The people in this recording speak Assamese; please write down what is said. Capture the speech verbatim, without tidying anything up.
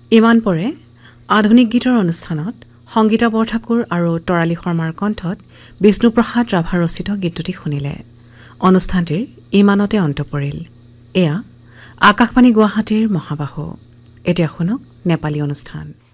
ইমান পৰে আধুনিক গীতৰ অনুষ্ঠানত সংগীতা বৰঠাকুৰ আৰু তৰালী শৰ্মাৰ কণ্ঠত বিষ্ণুপ্ৰসাদ ৰাভা ৰচিত গীতটি শুনিলে। অনুষ্ঠানটিৰ ইমানতে অন্ত পৰিল। এয়া আকাশবাণী গুৱাহাটীৰ মহাবাহু। এতিয়া শুনক নেপালী অনুষ্ঠান।